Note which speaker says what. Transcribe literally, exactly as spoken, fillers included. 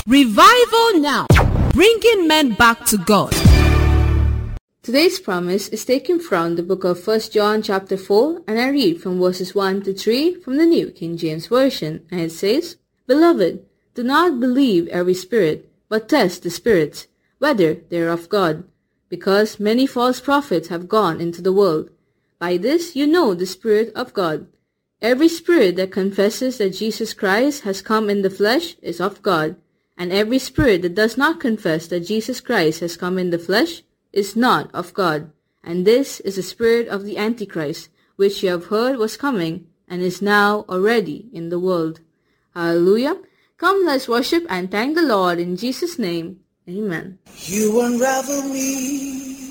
Speaker 1: Revival now, bringing men back to God.
Speaker 2: Today's promise is taken from the book of First John chapter four, and I read from verses one to three from the New King James Version, and it says, Beloved, do not believe every spirit, but test the spirits, whether they are of God, because many false prophets have gone into the world. By this you know the Spirit of God. Every spirit that confesses that Jesus Christ has come in the flesh is of God, and every spirit that does not confess that Jesus Christ has come in the flesh is not of God. And this is the spirit of the Antichrist, which you have heard was coming, and is now already in the world. Hallelujah. Come, let's worship and thank the Lord in Jesus' name. Amen.
Speaker 3: You unravel me